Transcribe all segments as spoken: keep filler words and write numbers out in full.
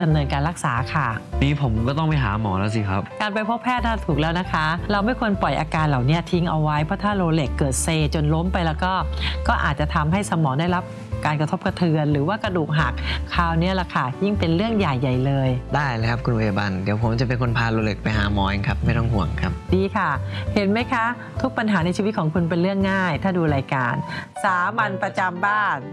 ดำเนินการรักษาค่ะนี่ผมก็ต้องไปหาหมอแล้วสิครับการไปพบแพทย์น่าถูกแล้วนะคะเราไม่ควรปล่อยอาการเหล่านี้ทิ้งเอาไว้เพราะถ้าโรเล็กเกิดเซจนล้มไปแล้วก็ก็อาจจะทำให้สมองได้รับการกระทบกระเทือนหรือว่ากระดูกหักคราวนี้ล่ะค่ะยิ่งเป็นเรื่องใหญ่ใหญ่เลยได้เลยครับคุณเวบันเดี๋ยวผมจะเป็นคนพาโรเล็กไปหาหมอเองครับไม่ต้องห่วงครับดีค่ะเห็นไหมคะทุกปัญหาในชีวิตของคุณเป็นเรื่องง่ายถ้าดูรายการสามัญประจำบ้าน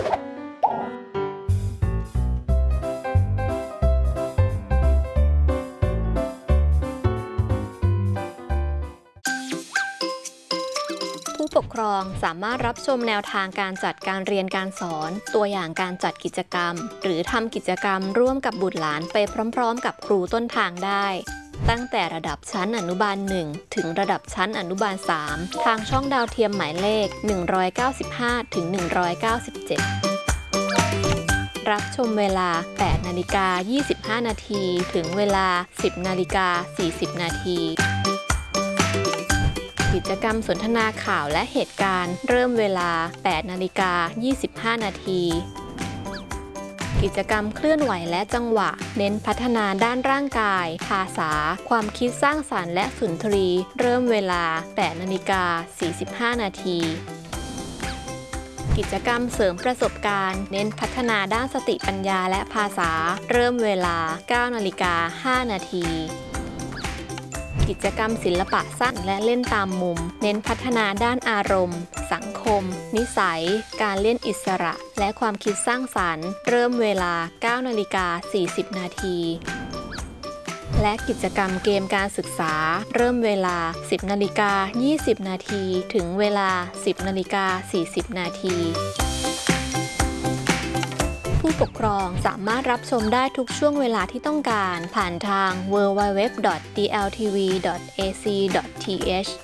ผู้ปกครองสามารถรับชมแนวทางการจัดการเรียนการสอนตัวอย่างการจัดกิจกรรมหรือทำกิจกรรมร่วมกับบุตรหลานไปพร้อมๆกับครูต้นทางได้ตั้งแต่ระดับชั้นอนุบาลหนึ่งถึงระดับชั้นอนุบาลสามทางช่องดาวเทียมหมายเลขหนึ่งร้อยเก้าสิบห้าถึงหนึ่งร้อยเก้าสิบเจ็ดรับชมเวลา แปดนาฬิกายี่สิบห้านาทีถึงเวลา สิบนาฬิกาสี่สิบนาทีกิจกรรมสนทนาข่าวและเหตุการณ์เริ่มเวลา แปดนาฬิกายี่สิบห้านาทีกิจกรรมเคลื่อนไหวและจังหวะเน้นพัฒนาด้านร่างกายภาษาความคิดสร้างสรรค์และสุนทรีเริ่มเวลา แปดนาฬิกาสี่สิบห้านาทีกิจกรรมเสริมประสบการณ์เน้นพัฒนาด้านสติปัญญาและภาษาเริ่มเวลา เก้านาฬิกาห้านาทีกิจกรรมศิลปะสั้นและเล่นตามมุมเน้นพัฒนาด้านอารมณ์สังคมนิสัยการเล่นอิสระและความคิดสร้างสรรค์เริ่มเวลา เก้านาฬิกาสี่สิบนาทีและกิจกรรมเกมการศึกษาเริ่มเวลา สิบนาฬิกายี่สิบนาทีถึงเวลา สิบนาฬิกาสี่สิบนาทีผู้ปกครองสามารถรับชมได้ทุกช่วงเวลาที่ต้องการผ่านทาง ดับเบิลยู ดับเบิลยู ดับเบิลยู ดอท ดี แอล ที วี ดอท เอ ซี ดอท ที เอช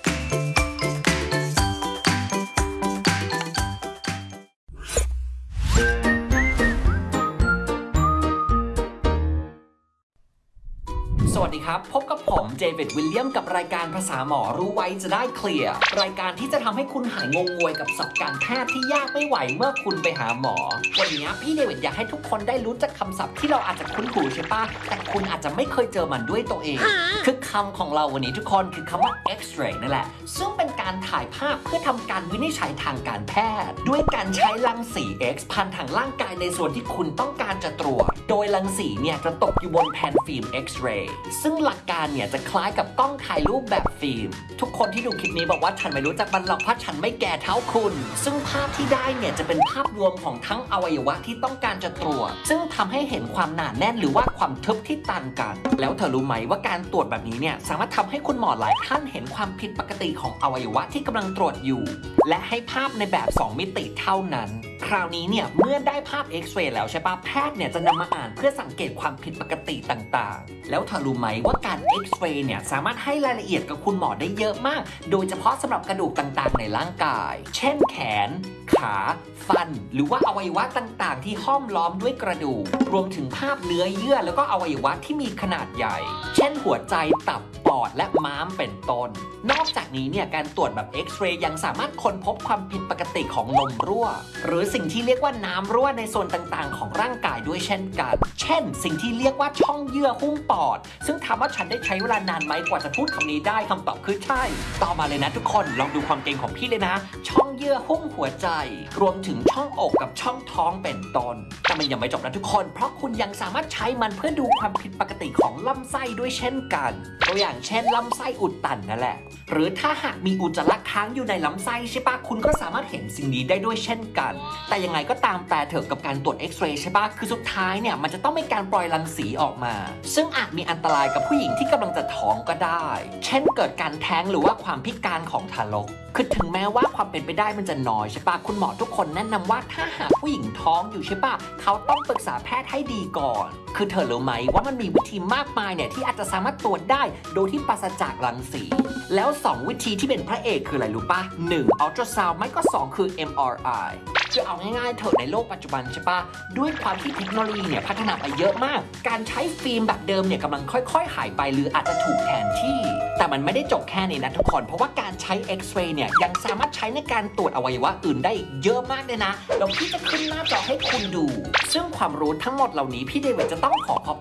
สวัสดีครับพบกับผมเจวิดวิลเลียมกับรายการภาษาหมอรู้ไว้จะได้เคลียร์รายการที่จะทำให้คุณหายงงงวยกับศัพท์การแพทย์ที่ยากไม่ไหวเมื่อคุณไปหาหมอวันนี้พี่เดวิดอยากให้ทุกคนได้รู้จักคำศัพท์ที่เราอาจจะคุ้นหูใช่ปะแต่คุณอาจจะไม่เคยเจอมันด้วยตัวเองคือคำของเราวันนี้ทุกคนคือคำว่า X-ray นั่นแหละซึ่งเป็นการถ่ายภาพเพื่อทำการวินิจฉัยทางการแพทย์ด้วยการใช้รังสี X พันทางร่างกายในส่วนที่คุณต้องการจะตรวจโดยรังสีเนี่ยจะตกอยู่บนแผ่นฟิล์ม X-rayซึ่งหลักการเนี่ยจะคล้ายกับกล้องถ่ายรูปแบบฟิล์มทุกคนที่ดูคลิปนี้บอกว่าฉันไม่รู้จักมันหรอกเพราะฉันไม่แก่เท่าคุณซึ่งภาพที่ได้เนี่ยจะเป็นภาพรวมของทั้งอวัยวะที่ต้องการจะตรวจซึ่งทำให้เห็นความหนาแน่นหรือว่าความทึบที่ต่างกันแล้วเธอรู้ไหมว่าการตรวจแบบนี้เนี่ยสามารถทำให้คุณหมอหลายท่านเห็นความผิดปกติของอวัยวะที่กำลังตรวจอยู่และให้ภาพในแบบสองมิติเท่านั้นคราวนี้เนี่ยเมื่อได้ภาพเอ็กซเรย์แล้วใช่ปะแพทย์เนี่ยจะนำมาอ่านเพื่อสังเกตความผิดปกติต่างๆแล้วเธอรู้ไหมว่าการเอ็กซเรย์เนี่ยสามารถให้รายละเอียดกับคุณหมอได้เยอะมากโดยเฉพาะสำหรับกระดูกต่างๆในร่างกายเช่นแขนขาฟันหรือว่าอวัยวะต่างๆที่ห้อมล้อมด้วยกระดูกรวมถึงภาพเนื้อเยื่อแล้วก็อวัยวะที่มีขนาดใหญ่เช่นหัวใจตับปอดและม้ามเป็นต้นนอกจากนี้เนี่ยการตรวจแบบเอ็กซเรย์ยังสามารถค้นพบความผิดปกติของนมรั่วหรือสิ่งที่เรียกว่าน้ำรั่วในส่วนต่างๆของร่างกายด้วยเช่นกันเช่นสิ่งที่เรียกว่าช่องเยื่อหุ้มปอดซึ่งถามว่าฉันได้ใช้เวลานานไหมกว่าจะพูดคำนี้ได้คำตอบคือใช่ต่อมาเลยนะทุกคนลองดูความเก่งของพี่เลยนะช่องเยื่อหุ้มหัวใจรวมถึงช่องอกกับช่องท้องเป็นต้นแต่มันยังไม่จบนะทุกคนเพราะคุณยังสามารถใช้มันเพื่อดูความผิดปกติของลำไส้ด้วยเช่นกันตัวอย่างเช่นลำไส้อุดตันนั่นแหละหรือถ้าหากมีอุจจาระค้างอยู่ในลำไส้ใช่ปะคุณก็สามารถเห็นสิ่งนี้ได้ด้วยเช่นกันแต่ยังไงก็ตามแต่เถอะกับการตรวจเอ็กซเรย์ใช่ปะคือสุดท้ายเนี่ยมันจะต้องมีการปล่อยรังสีออกมาซึ่งอาจมีอันตรายกับผู้หญิงที่กำลังจะท้องก็ได้เช่นเกิดการแท้งหรือว่าความพิการของทารกคือถึงแม้ว่าความเป็นไปได้มันจะน้อยใช่ปะคุณหมอทุกคนแนะนำว่าถ้าหากผู้หญิงท้องอยู่ใช่ปะเขาต้องปรึกษาแพทย์ให้ดีก่อนคือเธอรู้ไหมว่ามันมีวิธีมากมายเนี่ยที่อาจจะสามารถตรวจได้โดยที่ปราศจากรังสีแล้วสองวิธีที่เป็นพระเอกคืออะไรรู้ปะหนึ่งอัลตราซาวด์ไม่ก็สองคือ เอ็ม อาร์ ไอ คือเอาง่ายๆเถอะในโลกปัจจุบันใช่ปะด้วยความที่เทคโนโลยีเนี่ยพัฒนาไปเยอะมากการใช้ฟิล์มแบบเดิมเนี่ยกำลังค่อยๆหายไปหรืออาจจะถูกแทนที่แต่มันไม่ได้จบแค่นี้นะทุกคนเพราะว่าการใช้เอ็กซเรย์เนี่ยยังสามารถใช้ในการตรวจอวัยวะอื่นได้เยอะมากเลยนะเราพี่จะขึ้นหน้าจอให้คุณดูซึ่งความรู้ทั้งหมดเหล่านี้พี่เดวิดจะต้องขอขอบ